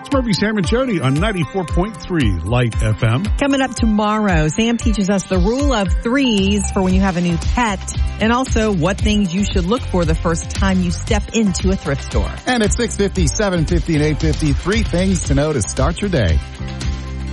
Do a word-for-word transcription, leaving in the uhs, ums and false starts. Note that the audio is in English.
It's Murphy, Sam, and Jody on ninety-four point three Light F M. Coming up tomorrow, Sam teaches us the rule of threes for when you have a new pet, and also what things you should look for the first time you step into a thrift store. And at six fifty, seven fifty, and eight fifty, three things to know to start your day.